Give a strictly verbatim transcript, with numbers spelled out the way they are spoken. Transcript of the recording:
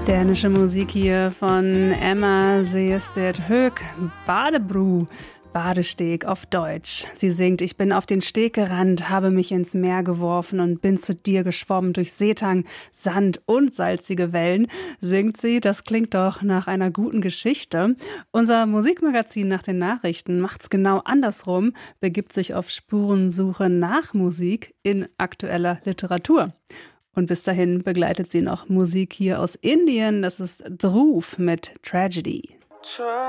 Dänische Musik hier von Emma Seestedt Høeg, Badebru, Badesteg auf Deutsch. Sie singt: Ich bin auf den Steg gerannt, habe mich ins Meer geworfen und bin zu dir geschwommen durch Seetang, Sand und salzige Wellen. Singt sie, das klingt doch nach einer guten Geschichte. Unser Musikmagazin nach den Nachrichten macht's genau andersrum, begibt sich auf Spurensuche nach Musik in aktueller Literatur. Und bis dahin begleitet sie noch Musik hier aus Indien. Das ist Dhruv mit Tragedy.